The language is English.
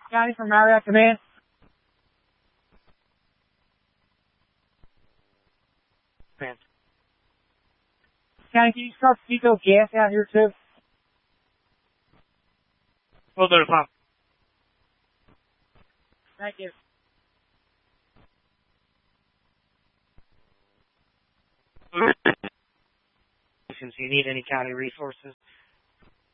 Scotty from Marriott Command. Man. Scotty, can you start Pico gas out here too? Will do, Tom. Thank you. Since you need any county resources,